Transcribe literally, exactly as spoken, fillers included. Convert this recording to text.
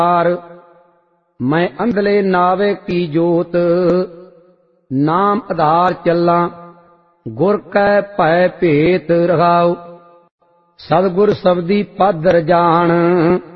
मैं अंधले नावे की जोत, नाम आधार चला गुर कै भय भेत रहाओ। सतगुर सबदी पादर जान,